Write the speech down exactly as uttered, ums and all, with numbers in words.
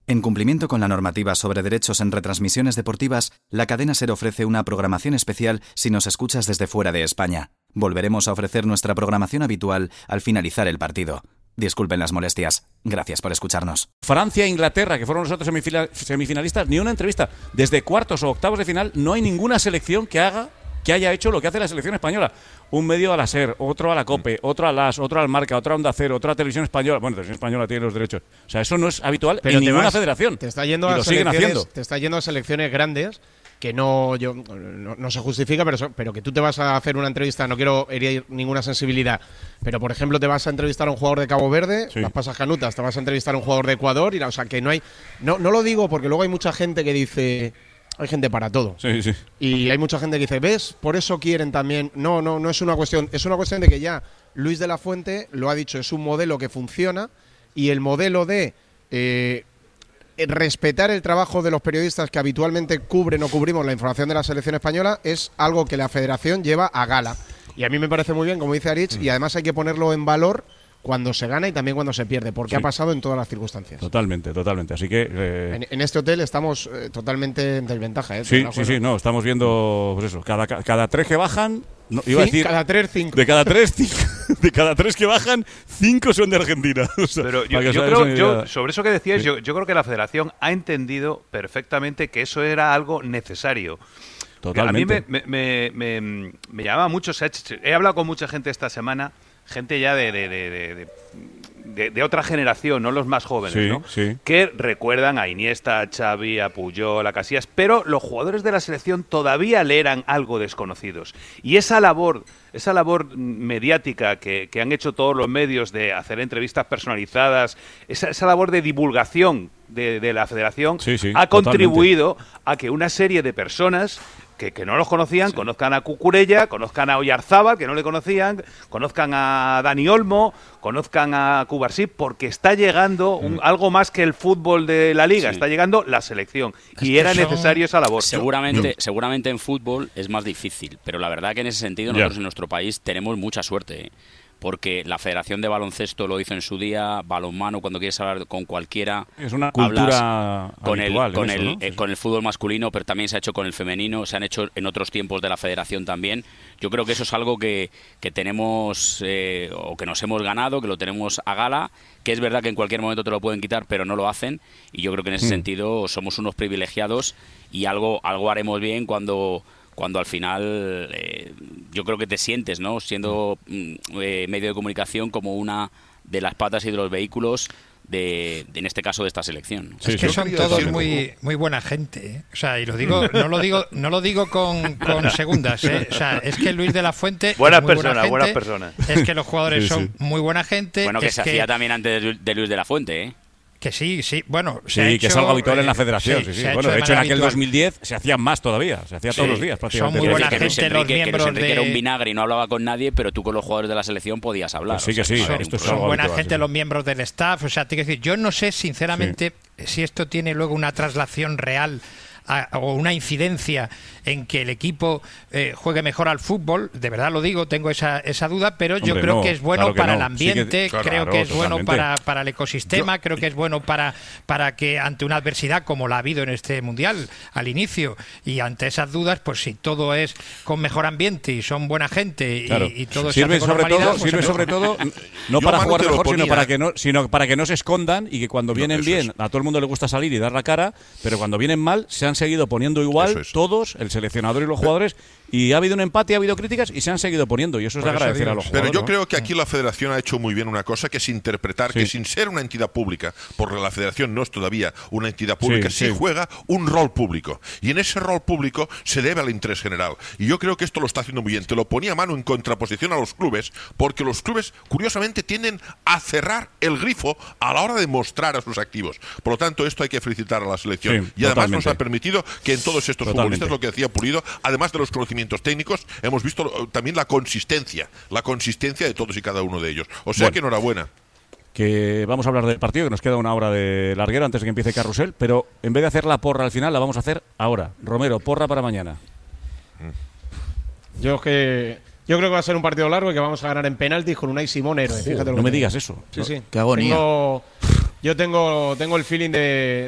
En cumplimiento con la normativa sobre derechos en retransmisiones deportivas, la cadena SER ofrece una programación especial si nos escuchas desde fuera de España. Volveremos a ofrecer nuestra programación habitual al finalizar el partido. Disculpen las molestias. Gracias por escucharnos. Francia e Inglaterra, que fueron los otros semifinalistas, ni una entrevista. Desde cuartos o octavos de final no hay ninguna selección que haga que haya hecho lo que hace la selección española. Un medio a la SER, otro a la COPE, otro a LAS, otro al Marca, otro a Onda Cero, otro a Televisión Española. Bueno, Televisión Española tiene los derechos. O sea, eso no es habitual Pero en ninguna vas, federación. Te está yendo y a lo siguen haciendo. Te está yendo a selecciones grandes que no, yo, no, no se justifica, pero, pero que tú te vas a hacer una entrevista, no quiero herir ninguna sensibilidad, pero por ejemplo te vas a entrevistar a un jugador de Cabo Verde, sí. las pasas canutas, te vas a entrevistar a un jugador de Ecuador, y la, o sea, que no hay, no, no lo digo porque luego hay mucha gente que dice, hay gente para todo, sí, sí. y hay mucha gente que dice, ¿ves? Por eso quieren también, no, no, no es una cuestión, es una cuestión de que ya Luis de la Fuente lo ha dicho, es un modelo que funciona, y el modelo de eh, respetar el trabajo de los periodistas que habitualmente cubren o cubrimos la información de la selección española es algo que la federación lleva a gala. Y a mí me parece muy bien, como dice Aritz, mm. y además hay que ponerlo en valor cuando se gana y también cuando se pierde, porque sí. ha pasado en todas las circunstancias. Totalmente, totalmente. Así que eh... en, en este hotel estamos eh, totalmente en desventaja. ¿eh? Sí, sí, sí, no, estamos viendo, pues eso, cada, cada tres que bajan, no, iba a decir, cada tres, cinco. De cada tres, cinco, de cada tres que bajan, cinco son de Argentina. O sea, Pero yo, yo creo, yo, sobre eso que decías, sí. yo, yo creo que la Federación ha entendido perfectamente que eso era algo necesario. Totalmente. A mí me, me, me, me, me llamaba mucho, he hablado con mucha gente esta semana, gente ya de, de, de, de, de, de otra generación, no los más jóvenes, sí, ¿no? Sí. Que recuerdan a Iniesta, a Xavi, a Puyol, a Casillas, pero los jugadores de la selección todavía le eran algo desconocidos. Y esa labor, esa labor mediática que, que han hecho todos los medios de hacer entrevistas personalizadas, esa, esa labor de divulgación de, de la Federación sí, sí, ha contribuido totalmente. a que una serie de personas Que, que no los conocían, sí. conozcan a Cucurella, conozcan a Oyarzábal, que no le conocían, conozcan a Dani Olmo, conozcan a Cubarsí, porque está llegando un, algo más que el fútbol de la Liga, sí. está llegando la selección, es y era son... necesario esa labor. Seguramente, Yo. seguramente en fútbol es más difícil, pero la verdad que en ese sentido nosotros yeah. en nuestro país tenemos mucha suerte, ¿eh? Porque la Federación de Baloncesto lo hizo en su día, balonmano, cuando quieres hablar con cualquiera, es una cultura con habitual el con eso, el ¿no? eh, con el fútbol masculino, pero también se ha hecho con el femenino, se han hecho en otros tiempos de la Federación también. Yo creo que eso es algo que, que tenemos eh, o que nos hemos ganado, que lo tenemos a gala, que es verdad que en cualquier momento te lo pueden quitar, pero no lo hacen, y yo creo que en ese mm. sentido somos unos privilegiados y algo algo haremos bien cuando cuando al final eh, yo creo que te sientes, ¿no? Siendo eh, medio de comunicación como una de las patas y de los vehículos de, de en este caso de esta selección. Sí, es que sí, son todos muy muy buena gente, ¿eh? O sea, y lo digo, no lo digo, no lo digo con, con segundas, ¿eh? O sea, es que Luis de la Fuente buenas es muy personas, buena gente, buenas personas. Es que los jugadores sí, son sí. muy buena gente. Bueno, que es se que... hacía también antes de Luis de la Fuente, ¿eh? Que sí, sí, bueno, se sí, ha que hecho, es algo habitual eh, en la Federación. Sí, sí, sí. Bueno, de hecho, en aquel habitual. dos mil diez se hacía más todavía, se hacía sí, todos los días prácticamente. Son muy buena que gente Enrique, los miembros que Enrique de... era un vinagre y no hablaba con nadie, pero tú con los jugadores de la selección podías hablar. Pues sí, que o sea, sí. Son, esto es son buena habitual, gente sí. los miembros del staff, o sea, te quiero decir, yo no sé sinceramente sí. si esto tiene luego una traslación real a, o una incidencia en que el equipo eh, juegue mejor al fútbol, de verdad lo digo, tengo esa, esa duda, pero Hombre, yo creo no, que es bueno claro que para no. el ambiente, sí que, claro, creo que es totalmente. bueno para, para el ecosistema, yo, creo que es bueno para, para que ante una adversidad como la ha habido en este Mundial al inicio y ante esas dudas, pues si todo es con mejor ambiente y son buena gente y, claro. y todo sirve se hace con sobre todo, pues sirve sobre todo no para jugar mejor, sino para que no, sino para que no se escondan y que cuando no, vienen bien, es. a todo el mundo le gusta salir y dar la cara, pero cuando vienen mal se han seguido poniendo igual todos, el seleccionador y los jugadores, y ha habido un empate, ha habido críticas y se han seguido poniendo, y eso es de agradecer digo, a los jugadores. Pero yo ¿no? creo que aquí la Federación ha hecho muy bien una cosa, que es interpretar sí. que sin ser una entidad pública, porque la Federación no es todavía una entidad pública, sí, sí, sí juega un rol público, y en ese rol público se debe al interés general, y yo creo que esto lo está haciendo muy bien. Te lo ponía a mano en contraposición a los clubes, porque los clubes curiosamente tienden a cerrar el grifo a la hora de mostrar a sus activos. Por lo tanto, esto hay que felicitar a la selección, sí, y además totalmente. Nos ha permitido que en todos estos totalmente. futbolistas, lo que decía Pulido, además de los conocimientos técnicos, hemos visto también la consistencia, la consistencia de todos y cada uno de ellos. O sea bueno, que enhorabuena. Que vamos a hablar del partido, que nos queda una hora de larguero antes de que empiece Carrusel, pero en vez de hacer la porra al final, la vamos a hacer ahora. Romero, porra para mañana. Yo que yo creo que va a ser un partido largo y que vamos a ganar en penaltis con Unai Simón héroe. Fíjate lo no que me tengo. digas eso. Sí, sí. Qué agonía. Tengo, yo tengo, tengo el feeling de